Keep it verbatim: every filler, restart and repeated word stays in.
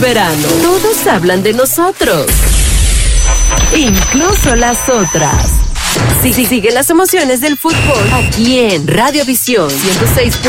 verano. Todos hablan de nosotros, incluso las otras. Sí, sí, sigue las emociones del fútbol aquí en Radiovisión ciento seis punto